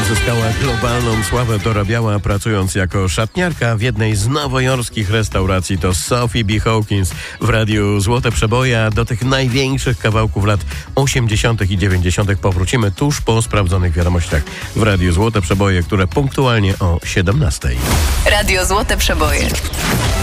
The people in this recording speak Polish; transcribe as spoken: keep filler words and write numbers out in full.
uzyskała globalną sławę, dorabiała pracując jako szatniarka w jednej z nowojorskich restauracji. To Sophie B. Hawkins w radiu Złote Przeboje. Do tych największych kawałków lat osiemdziesiątych i dziewięćdziesiątych powrócimy tuż po sprawdzonych wiadomościach w radiu Złote Przeboje, które punktualnie o siedemnastej. Radio Złote Przeboje.